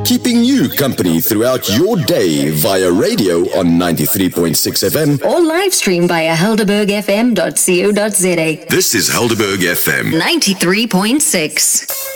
keeping you company throughout your day via radio on 93.6 FM or live stream via helderbergfm.co.za. This is Helderberg FM 93.6.